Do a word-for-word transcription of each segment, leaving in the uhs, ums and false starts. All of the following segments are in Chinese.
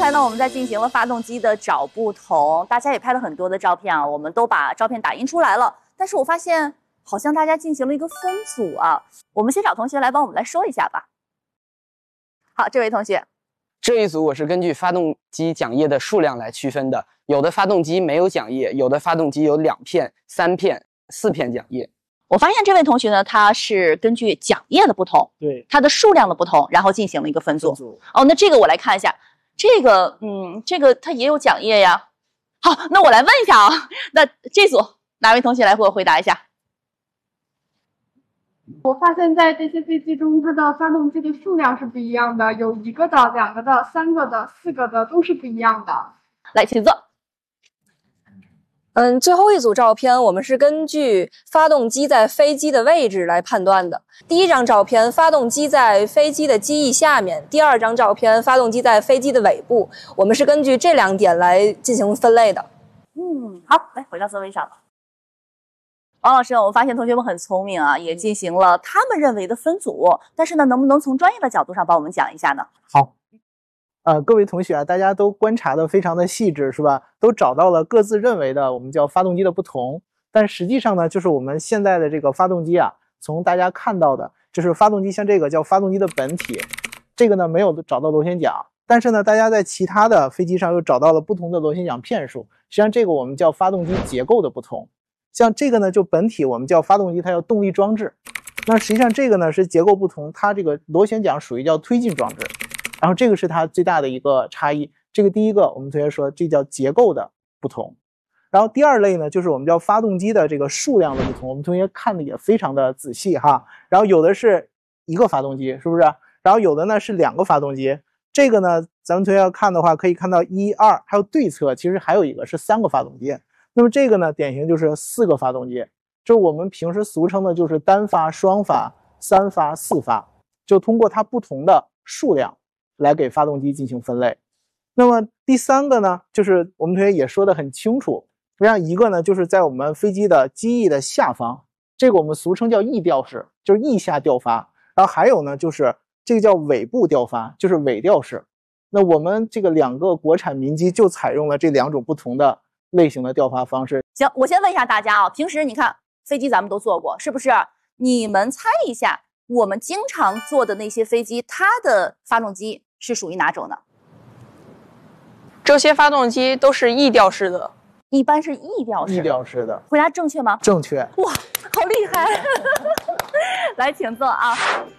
才呢，我们在进行了发动机的找不同，大家也拍了很多的照片啊，我们都把照片打印出来了。但是我发现，好像大家进行了一个分组啊。我们先找同学来帮我们来说一下吧。好，这位同学， 这一组我是根据发动机桨叶的数量来区分的，有的发动机没有桨叶，有的发动机有两片、三片、四片桨叶。 我发现这位同学呢，他是根据桨叶的不同， 对， 它的数量的不同，然后进行了一个分组。 分组哦，那这个我来看一下，这个，嗯，这个它也有桨叶呀。好，那我来问一下啊，那这组哪位同学来给我回答一下？ 我发现在这些飞机中，它的发动机的数量是不一样的，有一个的、两个的、三个的、四个的，都是不一样的。 来，请坐。 嗯，最后一组照片我们是根据发动机在飞机的位置来判断的。第一张照片，发动机在飞机的机翼下面；第二张照片，发动机在飞机的尾部。我们是根据这两点来进行分类的。 嗯，好，来回到座位上。王老师，我发现同学们很聪明啊，也进行了他们认为的分组。但是呢，能不能从专业的角度上帮我们讲一下呢？ 好。呃，各位同学啊，大家都观察的非常的细致，是吧？都找到了各自认为的我们叫发动机的不同。但实际上呢，就是我们现在的这个发动机啊，从大家看到的，就是发动机像这个叫发动机的本体，这个呢没有找到螺旋桨，但是呢，大家在其他的飞机上又找到了不同的螺旋桨片数。实际上这个我们叫发动机结构的不同。像这个呢，就本体我们叫发动机，它叫动力装置。那实际上这个呢是结构不同，它这个螺旋桨属于叫推进装置。然后这个是它最大的一个差异。这个第一个我们同学说这叫结构的不同。然后第二类呢，就是我们叫发动机的这个数量的不同。我们同学看的也非常的仔细哈。然后有的是一个发动机，是不是？然后有的呢是两个发动机。这个呢，咱们同学要看的话，可以看到一、二，还有对侧，其实还有一个是三个发动机。那么这个呢，典型就是四个发动机，就是我们平时俗称的就是单发、双发、三发、四发，就通过它不同的数量来给发动机进行分类。那么第三个呢，就是我们同学也说得很清楚，实际上一个呢就是在我们飞机的机翼的下方，这个我们俗称叫翼吊式，就是翼下吊发。然后还有呢就是这个叫尾部吊发，就是尾吊式。那我们这个两个国产民机就采用了这两种不同的类型的吊发方式。 行，我先问一下大家啊，平时你看飞机咱们都坐过，是不是？你们猜一下，我们经常坐的那些飞机，它的发动机是属于哪种呢？ 这些发动机都是翼吊式的， 一般是翼吊式。 翼吊式的， 回答正确吗？ 正确。 哇，好厉害！来，请坐啊。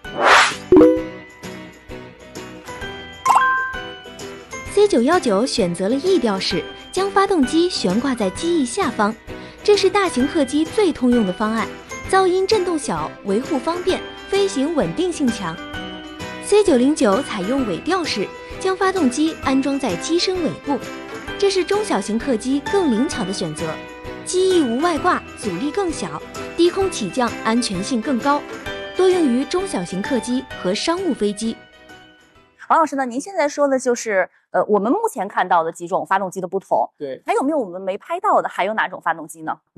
C 九一九选择了翼吊式，将发动机悬挂在机翼下方，这是大型客机最通用的方案，噪音震动小，维护方便，飞行稳定性强。C 九零九采用尾吊式，将发动机安装在机身尾部，这是中小型客机更灵巧的选择。机翼无外挂，阻力更小，低空起降安全性更高，多用于中小型客机和商务飞机。 王老师呢，您现在说的就是呃，我们目前看到的几种发动机的不同。 对， 还有没有我们没拍到的？还有哪种发动机呢？